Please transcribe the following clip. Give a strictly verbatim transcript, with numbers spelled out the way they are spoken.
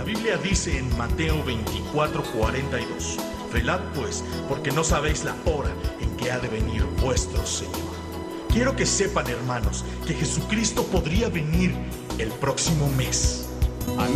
Biblia dice en Mateo veinticuatro, cuarenta y dos: velad pues, porque no sabéis la hora en que ha de venir vuestro Señor. Quiero que sepan, hermanos, que Jesucristo podría venir el próximo mes. Amén.